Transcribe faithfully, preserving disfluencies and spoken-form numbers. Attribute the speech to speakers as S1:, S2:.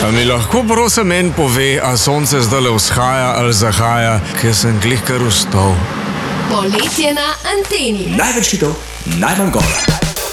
S1: A mi lahko prosim en pove, a sonce zdajle vzhaja ali zahaja, ker sem glih kar vstal.
S2: Poletje na anteni.
S3: Največ hitov, najmanj govora.